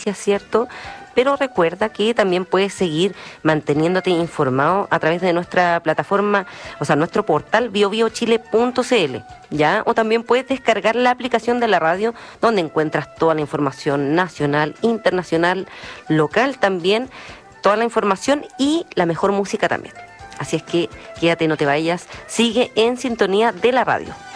noticias, ¿cierto? Pero recuerda que también puedes seguir manteniéndote informado a través de nuestra plataforma, o sea, nuestro portal biobiochile.cl, ¿ya? O también puedes descargar la aplicación de la radio, donde encuentras toda la información nacional, internacional, local también, toda la información y la mejor música también. Así es que quédate, no te vayas, sigue en sintonía de la radio.